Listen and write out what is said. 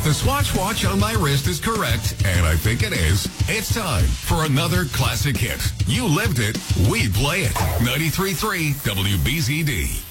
the Swatch watch on my wrist is correct, and I think it is, it's time for another classic hit. You lived it, we play it. 93.3 WBZD.